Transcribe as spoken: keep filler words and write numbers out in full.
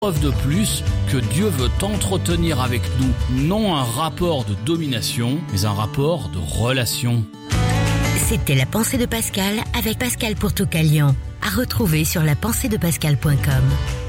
Preuve de plus que Dieu veut entretenir avec nous non un rapport de domination, mais un rapport de relation. C'était La Pensée de Pascal avec Pascal Pourtoukalian, à retrouver sur la pensée de pascal point com.